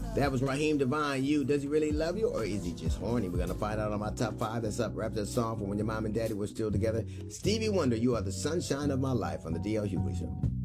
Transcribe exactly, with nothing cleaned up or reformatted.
That was Raheem Devine. You, does he really love you or is he just horny? We're going to find out on my top five. That's up. Wraps that song from when your mom and daddy were still together. Stevie Wonder, You Are the Sunshine of My Life on the D L Hughley Show.